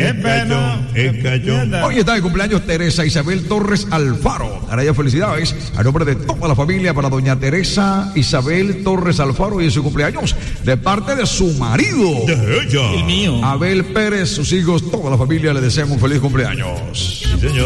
Hoy está de cumpleaños Teresa Isabel Torres Alfaro. Para ella felicidades a nombre de toda la familia para doña Teresa Isabel Torres Alfaro y en su cumpleaños de parte de su marido, El mío. Abel Pérez. Sus hijos, toda la familia le desean un feliz cumpleaños. Sí, señor.